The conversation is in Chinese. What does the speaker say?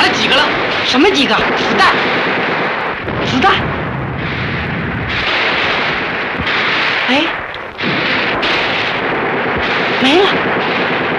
了几个了？ 什么几个？子弹？子弹？哎，没了。